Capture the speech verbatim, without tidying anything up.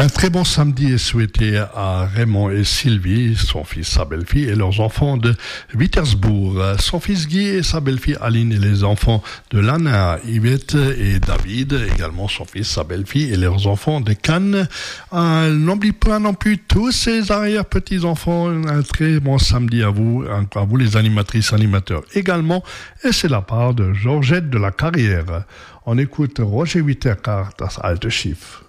Un très bon samedi est souhaité à Raymond et Sylvie, son fils, sa belle-fille et leurs enfants de Wittersbourg. Son fils Guy et sa belle-fille Aline et les enfants de Lana, Yvette et David, également son fils, sa belle-fille et leurs enfants de Cannes. Euh, n'oublie pas non plus tous ses arrière-petits-enfants. Un très bon samedi à vous, à vous les animatrices, animateurs également. Et c'est la part de Georgette de la Carrière. On écoute Roger Witterkart, das alte Schiff.